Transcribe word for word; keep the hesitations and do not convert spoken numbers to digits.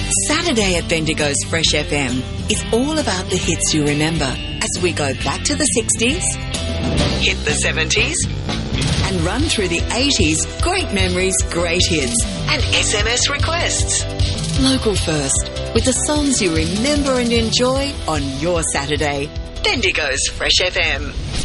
Saturday at Bendigo's Fresh F M is all about the hits you remember as we go back to the sixties, hit the seventies, and run through the eighties, great memories, great hits, and S M S requests. Local first, with the songs you remember and enjoy on your Saturday. Bendigo's Fresh F M.